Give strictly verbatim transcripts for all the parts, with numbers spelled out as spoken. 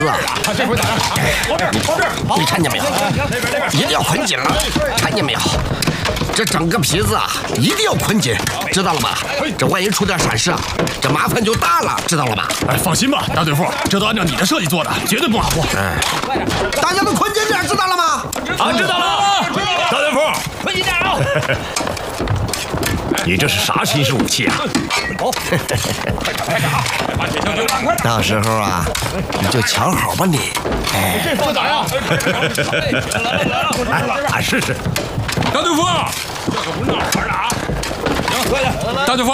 啊！ 这回咋样？后边，后边， 你看见没有？一定要捆紧了，看见没有？这整个皮子啊，一定要捆紧，知道了吧？这万一出点闪失啊，这麻烦就大了，知道了吧？ 哎，放心吧，大队副，这都按照你的设计做的，绝对不马虎。 哎，大家都捆紧点，知道了吗？ 啊，知道了。大队副， 捆紧点啊！ 你这是啥新式武器啊？ 好，开始啊！把铁锹就拉快。 到时候啊，你就瞧好吧你。哎， 这放哪呀？来了来了， 俺试试。大队副， 这可不是闹着玩的啊！行，快点！ 大队副，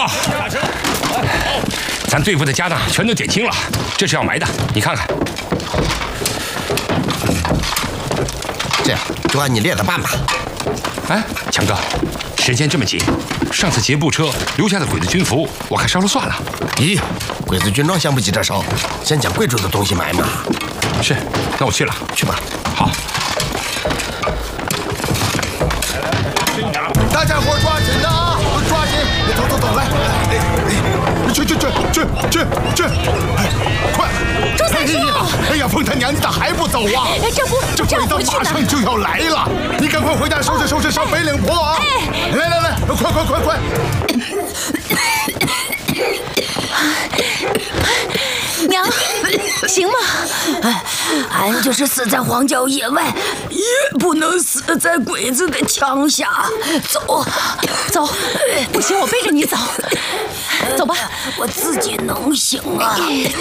咱队伍的家当全都点清了，这是要埋的，你看看。 这样就按你列的办吧。 哎，强哥，时间这么紧，上次劫步车留下的鬼子军服，我看烧了算了。 咦，鬼子军装先不急着烧，先将贵重的东西埋嘛。 是，那我去了， 去吧。 好。 大家伙抓紧的啊，抓紧！走走走，来，去去去去去去，快！ 周三叔！ 哎呀，凤坛娘，你咋还不走啊？ 这不， 这鬼子马上就要来了，你赶快回家收拾收拾上北岭坡啊！来来来，快快快快！ 娘，行吗？ 俺就是死在荒郊野外，也不能死在鬼子的枪下。走， 走，不行，我背着你走，走吧。 我自己能行啊。